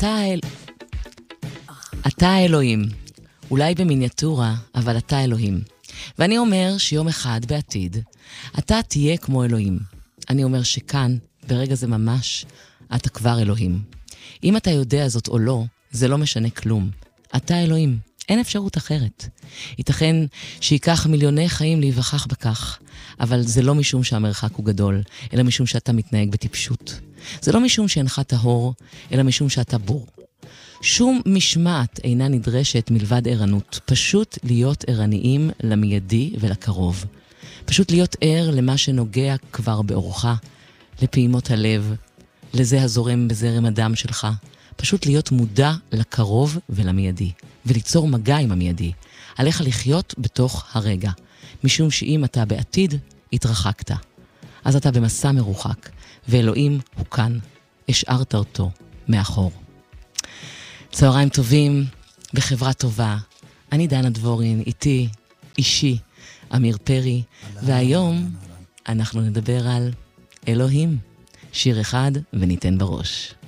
אתה האלוהים. אולי במיניאטורה, אבל אתה אלוהים. ואני אומר שיום אחד בעתיד, אתה תהיה כמו אלוהים. אני אומר שכאן, ברגע זה ממש, אתה כבר אלוהים. אם אתה יודע זאת או לא, זה לא משנה כלום. אתה אלוהים. אין אפשרות אחרת. ייתכן שיקח מיליוני חיים להיווכח בכך, אבל זה לא משום שהמרחק הוא גדול, אלא משום שאתה מתנהג בטיפשות. זה לא משום שאינך טהור, אלא משום שאתה בור. שום משמעת אינה נדרשת מלבד ערנות, פשוט להיות ערניים למיידי ולקרוב. פשוט להיות ער למה שנוגע כבר באורך, לפעימות הלב, לזה הזורם בזרם הדם שלך. פשוט להיות מודע לקרוב ולמיידי, וליצור מגע עם המיידי. עליך לחיות בתוך הרגע, משום שאם אתה בעתיד, התרחקת. אז אתה במסע מרוחק, ואלוהים הוא כאן, השארת אותו מאחור. צהריים טובים, בחברה טובה. אני דנה דבורין, איתי, אישי, אמיר פרי, והיום אנחנו נדבר על אלוהים. שיר אחד וניתן בראש.